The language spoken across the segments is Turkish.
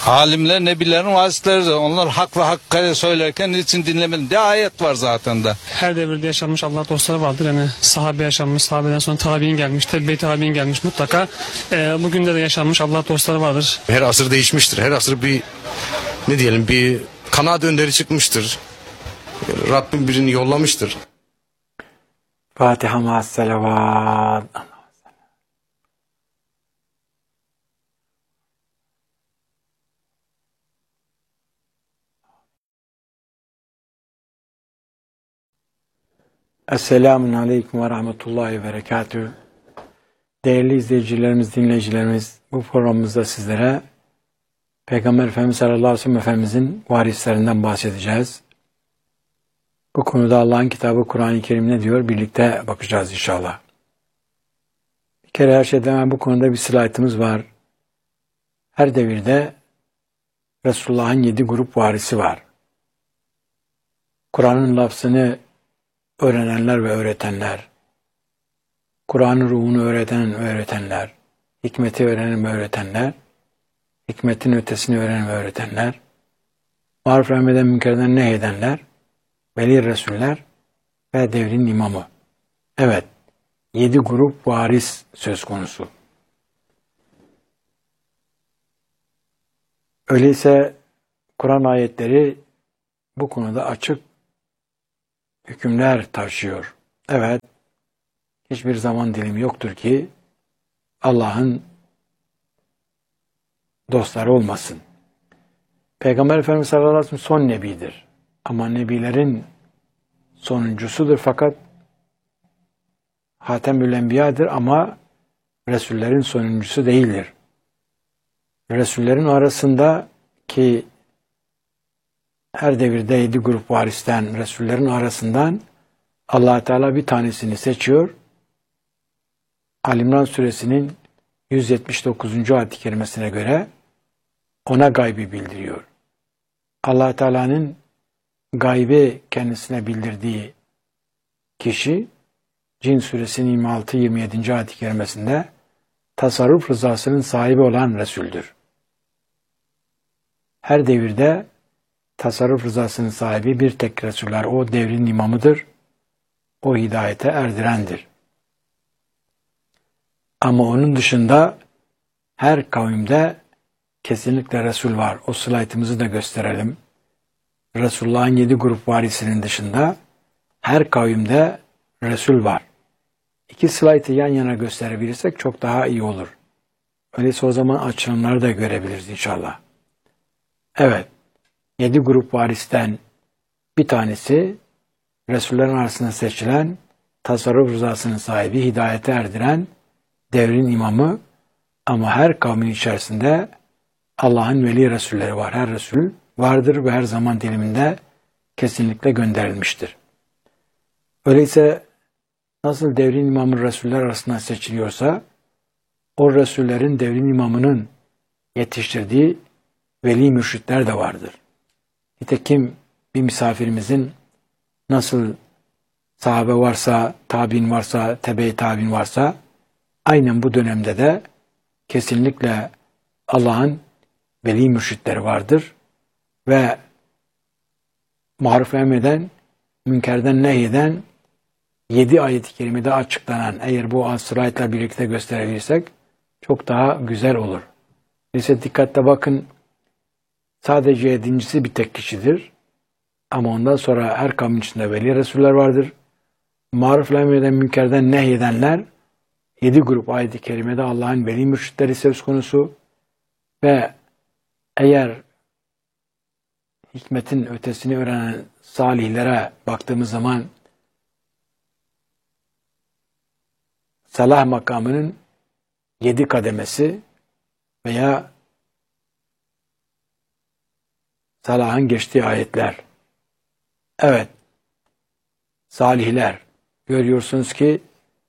Alimler, nebilerin vasıtları. Onlar hak ve hakkı söylerken niçin dinlemedin diye ayet var zaten de. Her devirde yaşanmış Allah dostları vardır. Yani sahabe yaşanmış, sahabeden sonra tabi'in gelmiş, tebbe-i tabi'in gelmiş mutlaka. Bugün de yaşanmış Allah dostları vardır. Her asır değişmiştir. Her asır bir bir kanaat önderi çıkmıştır. Rabbim birini yollamıştır. Fatiha ma'as selavat. Esselamun Aleyküm ve Rahmetullahi ve Berekatühü. Değerli izleyicilerimiz, dinleyicilerimiz, bu programımızda sizlere Peygamber Efendimiz sallallahu aleyhi ve sellem Efendimizin varislerinden bahsedeceğiz. Bu konuda Allah'ın kitabı Kur'an-ı Kerim ne diyor? Birlikte bakacağız inşallah. Bir kere her şeyden evvel bu konuda bir slaytımız var. Her devirde Resulullah'ın 7 grup varisi var. Kur'an'ın lafzını öğrenenler ve öğretenler, Kur'an'ın ruhunu öğreten ve öğretenler, hikmeti öğrenen ve öğretenler, hikmetin ötesini öğrenen ve öğretenler, maruf emreden münkerden nehyedenler, veli resuller ve devrin imamı. Evet, 7 grup varis söz konusu. Öyleyse Kur'an ayetleri bu konuda açık hükümler taşıyor. Evet, hiçbir zaman dilimi yoktur ki Allah'ın dostları olmasın. Peygamber Efendimiz sallallahu aleyhi ve sellem son nebidir. Ama nebilerin sonuncusudur fakat Hatemül Enbiya'dır ama Resullerin sonuncusu değildir. Resullerin arasında ki her devirde 7 grup varisten Resullerin arasından Allah Teala bir tanesini seçiyor. Ali İmran suresinin 179. ayet-i kerimesine göre ona gaybı bildiriyor. Allah Teala'nın gaybı kendisine bildirdiği kişi Cin suresinin 26-27. ayet-i kerimesinde tasarruf rızasının sahibi olan Resul'dür. Her devirde tasarruf rızasının sahibi bir tek Resul var. O devrin imamıdır. O hidayete erdirendir. Ama onun dışında her kavimde kesinlikle Resul var. O slaytımızı da gösterelim. Resulullah'ın 7 grup varisinin dışında her kavimde Resul var. 2 slaytı yan yana gösterebilirsek çok daha iyi olur. Öyleyse o zaman açılımları da görebiliriz inşallah. Evet, 7 grup varisten bir tanesi Resullerin arasında seçilen, tasarruf rızasının sahibi, hidayete erdiren devrin imamı ama her kavmin içerisinde Allah'ın veli Resulleri var. Her Resul vardır ve her zaman diliminde kesinlikle gönderilmiştir. Öyleyse nasıl devrin imamı Resuller arasından seçiliyorsa o Resullerin devrin imamının yetiştirdiği veli mürşitler de vardır. Nitekim bir misafirimizin nasıl sahabe varsa, tabi'in varsa, tebe-i tabi'in varsa aynen bu dönemde de kesinlikle Allah'ın veli mürşitleri vardır ve maruf emreden, münkerden nehyeden 7 ayet-i kerimede açıklanan, eğer bu slaytla birlikte gösterebilirsek çok daha güzel olur. Neyse dikkatle bakın, sadece 7.'si bir tek kişidir. Ama ondan sonra her kavmin içinde veli Resuller vardır. Maruf emreden, münkerden nehyedenler 7 grup ayet-i kerimede Allah'ın veli mürşitleri söz konusu ve eğer hikmetin ötesini öğrenen salihlere baktığımız zaman salah makamının 7 kademesi veya salahın geçtiği ayetler. Evet, salihler. Görüyorsunuz ki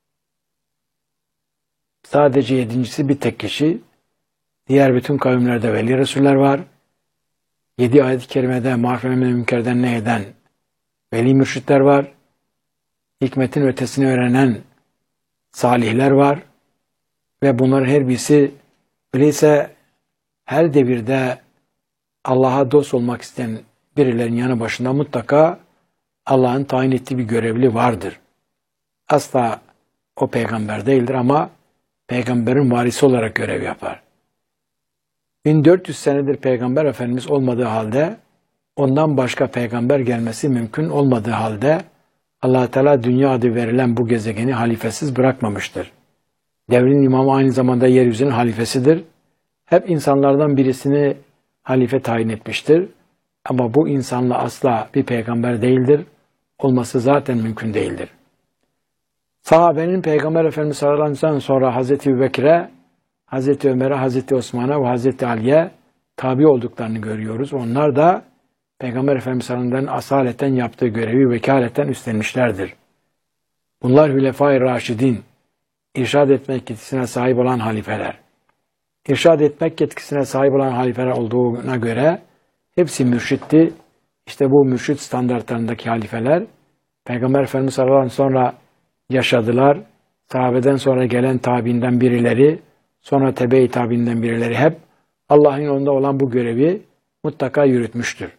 sadece 7.'si bir tek kişi. Diğer bütün kavimlerde veli Resuller var. 7 ayet-i kerimede maruf emre münkerden nehyeden veli mürşitler var. Hikmetin ötesini öğrenen salihler var. Ve bunların her birisi öyleyse her devirde Allah'a dost olmak isteyen birilerinin yanı başında mutlaka Allah'ın tayin ettiği bir görevli vardır. Asla o peygamber değildir ama peygamberin varisi olarak görev yapar. 1400 senedir peygamber Efendimiz olmadığı halde, ondan başka peygamber gelmesi mümkün olmadığı halde Allah Teala dünya adı verilen bu gezegeni halifesiz bırakmamıştır. Devrin imamı aynı zamanda yeryüzünün halifesidir. Hep insanlardan birisini halife tayin etmiştir. Ama bu insanla asla bir peygamber değildir. Olması zaten mümkün değildir. Sahabenin Peygamber Efendimiz sallallahu aleyhi ve sellem sonra Hazreti Ebubekir'e, Hazreti Ömer'e, Hazreti Osman'a ve Hazreti Ali'ye tabi olduklarını görüyoruz. Onlar da Peygamber Efendimiz sallallahu aleyhi ve sellem'den asaleten yaptığı görevi vekaleten üstlenmişlerdir. Bunlar Hülefai Raşidin, irşad etmek yetkisine sahip olan halifeler. İrşad etmek yetkisine sahip olan halifeler olduğuna göre hepsi mürşitti. İşte bu mürşit standartlarındaki halifeler Peygamber Efendimiz sallallahu aleyhi ve sellem sonra yaşadılar. Sahabeden sonra gelen tabiinden birileri, sonra tebe-i tabiinden birileri hep Allah'ın yolunda olan bu görevi mutlaka yürütmüştür.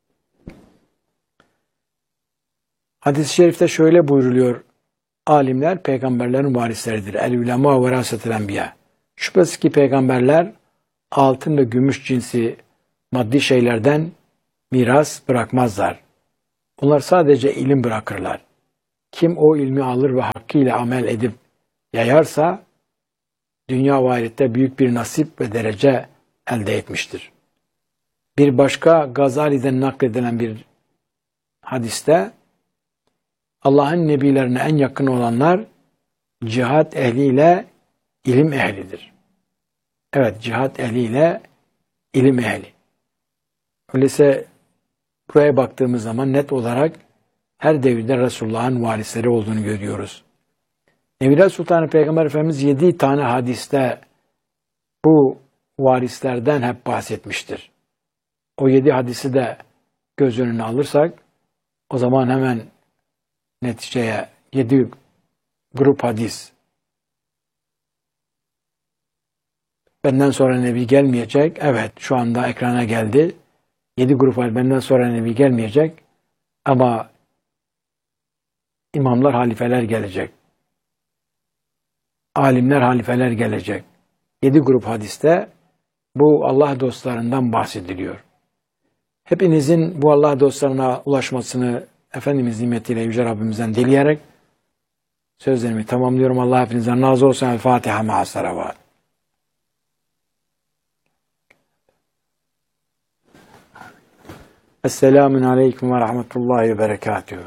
Hadis-i şerifte şöyle buyruluyor. Alimler peygamberlerin varisleridir. El-ulema verasetel enbiya. Şüphesiz ki peygamberler altın ve gümüş cinsi maddi şeylerden miras bırakmazlar. Onlar sadece ilim bırakırlar. Kim o ilmi alır ve hakkıyla amel edip yayarsa dünya ve ahirette büyük bir nasip ve derece elde etmiştir. Bir başka Gazali'den nakledilen bir hadiste Allah'ın nebilerine en yakın olanlar cihat ehliyle ilim ehlidir. Evet, cihat ehliyle ilim ehli. Öyleyse buraya baktığımız zaman net olarak her devirde Resulullah'ın varisleri olduğunu görüyoruz. Nebiler Sultanı Peygamber Efendimiz 7 tane hadiste bu varislerden hep bahsetmiştir. O 7 hadisi de göz önüne alırsak o zaman hemen neticeye 7 grup hadis. Benden sonra Nebi gelmeyecek. Evet, şu anda ekrana geldi. 7 grup hadis benden sonra Nebi gelmeyecek. Ama imamlar, halifeler gelecek. Alimler, halifeler gelecek. 7 grup hadiste bu Allah dostlarından bahsediliyor. Hepinizin bu Allah dostlarına ulaşmasını Efendimiz nimetiyle Yüce Rabbimizden dileyerek sözlerimi tamamlıyorum. Allah hepinizden razı olsun. El Fatiha ma'a salavat. Esselamun aleyküm ve rahmetullahi ve berekatuhu.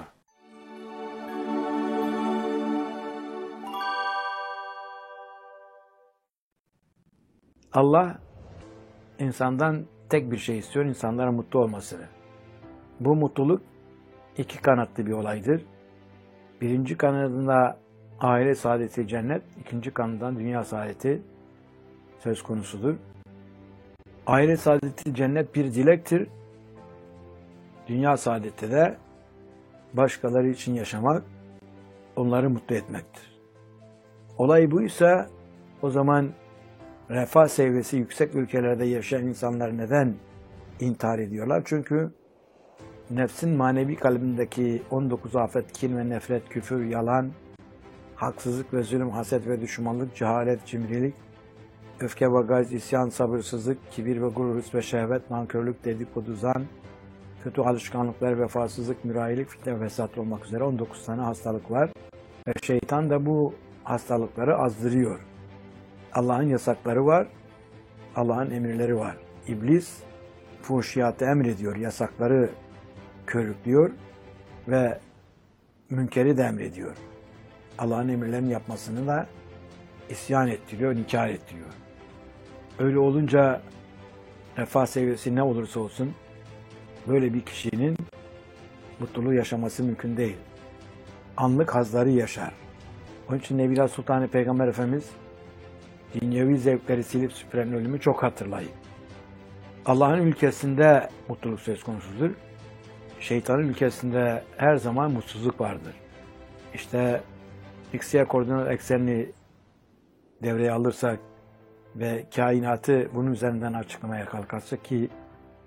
Allah insandan tek bir şey istiyor, insanların mutlu olmasını. Bu mutluluk 2 kanatlı bir olaydır. Birinci kanadında aile saadeti cennet, ikinci kanadından dünya saadeti söz konusudur. Aile saadeti cennet bir dilektir. Dünya saadeti de başkaları için yaşamak, onları mutlu etmektir. Olay buysa o zaman refah seviyesi yüksek ülkelerde yaşayan insanlar neden intihar ediyorlar? Çünkü nefsin manevi kalbindeki 19 afet, kin ve nefret, küfür, yalan, haksızlık ve zulüm, haset ve düşmanlık, cehalet, cimrilik, öfke ve gayz, isyan, sabırsızlık, kibir ve gurur, hırs ve şehvet, nankörlük, dedikodu, zan, kötü alışkanlıklar, vefasızlık, mürahilik, fitne ve fesat olmak üzere 19 tane hastalık var. Ve şeytan da bu hastalıkları azdırıyor. Allah'ın yasakları var, Allah'ın emirleri var. İblis fuhşiyatı emrediyor, yasakları körüklüyor ve münkeri de emrediyor. Allah'ın emirlerini yapmasını da isyan ettiriyor, inkar ettiriyor. Öyle olunca refah seviyesi ne olursa olsun böyle bir kişinin mutluluğu yaşaması mümkün değil. Anlık hazları yaşar. Onun için Nebiler Sultanı Peygamber Efendimiz dünyevi zevkleri silip süpüren ölümü çok hatırlayın. Allah'ın ülkesinde mutluluk söz konusudur. Şeytanın ülkesinde her zaman mutsuzluk vardır. İşte X-Y koordinat eksenini devreye alırsak ve kainatı bunun üzerinden açıklamaya kalkarsak ki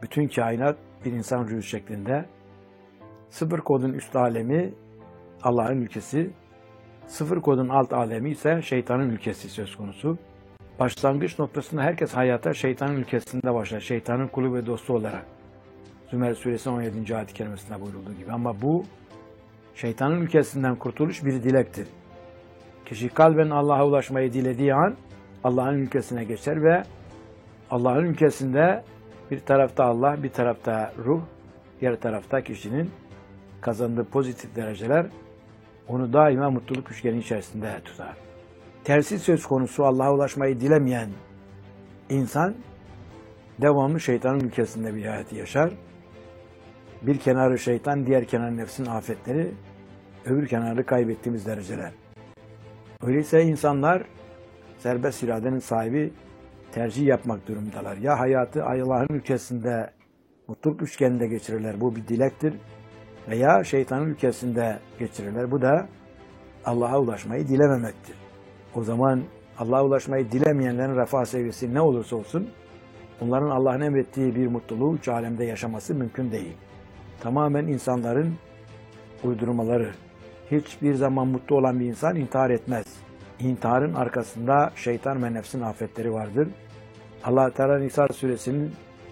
bütün kainat bir insan ruhu şeklinde. Sıfır kodun üst alemi Allah'ın ülkesi, sıfır kodun alt alemi ise şeytanın ülkesi söz konusu. Başlangıç noktasında herkes hayata şeytanın ülkesinde başlar. Şeytanın kulu ve dostu olarak. Zümer Suresi 17. ayet-i kerimesinde buyurulduğu gibi. Ama bu şeytanın ülkesinden kurtuluş bir dilektir. Kişi kalben Allah'a ulaşmayı dilediği an Allah'ın ülkesine geçer ve Allah'ın ülkesinde bir tarafta Allah, bir tarafta ruh, diğer tarafta kişinin kazandığı pozitif dereceler onu daima mutluluk üçgeni içerisinde tutar. Tersi söz konusu Allah'a ulaşmayı dilemeyen insan devamlı şeytanın ülkesinde bir hayatı yaşar. Bir kenarı şeytan, diğer kenarı nefsin afetleri, öbür kenarı kaybettiğimiz dereceler. Öyleyse insanlar serbest iradenin sahibi tercih yapmak durumundalar. Ya hayatı Allah'ın ülkesinde mutluluk üçgeninde geçirirler. Bu bir dilektir. Veya şeytanın ülkesinde geçirirler. Bu da Allah'a ulaşmayı dilememektir. O zaman Allah'a ulaşmayı dilemeyenlerin refah seviyesi ne olursa olsun onların Allah'ın emrettiği bir mutluluğu üç alemde yaşaması mümkün değil. Tamamen insanların uydurmaları. Hiçbir zaman mutlu olan bir insan intihar etmez. İntiharın arkasında şeytan ve nefsin afetleri vardır. Allah Teala Nisa suresinin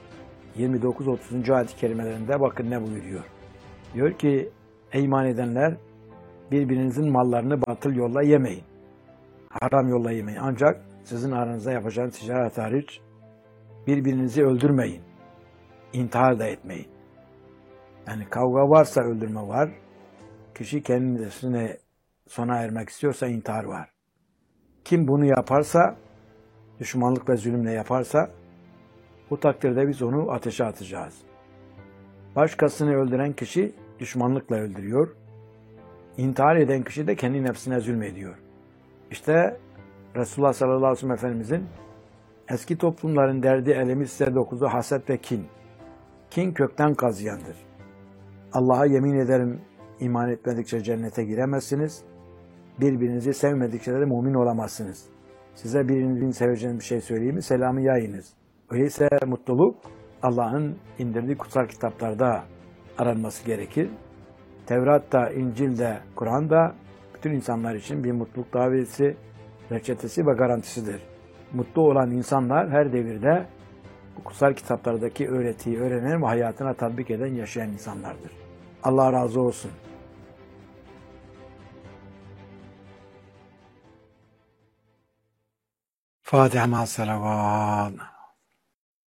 29-30. ayet-i kerimelerinde bakın ne buyuruyor. Diyor ki ey iman edenler birbirinizin mallarını batıl yolla yemeyin. Haram yolla yemeyin. Ancak sizin aranızda yapacağınız ticaret hariç birbirinizi öldürmeyin. İntihar da etmeyin. Yani kavga varsa öldürme var. Kişi kendisine sona ermek istiyorsa intihar var. Kim bunu yaparsa, düşmanlık ve zulümle yaparsa, bu takdirde biz onu ateşe atacağız. Başkasını öldüren kişi düşmanlıkla öldürüyor. İntihar eden kişi de kendi nefsine zulmediyor. İşte Resulullah sallallahu aleyhi ve sellem Efendimizin eski toplumların derdi elemi size dokuzu haset ve kin. Kin kökten kazıyandır. Allah'a yemin ederim iman etmedikçe cennete giremezsiniz. Birbirinizi sevmedikçe de mümin olamazsınız. Size birinizin seveceğiniz bir şey söyleyeyim mi? Selamı yayınız. Öyleyse mutluluk Allah'ın indirdiği kutsal kitaplarda aranması gerekir. Tevrat'ta, İncil'de, Kur'an'da bütün insanlar için bir mutluluk daveti, reçetesi ve garantisidir. Mutlu olan insanlar her devirde bu kutsal kitaplardaki öğretiyi öğrenen ve hayatına tatbik eden, yaşayan insanlardır. Allah razı olsun. Fatiha ma'as salavat.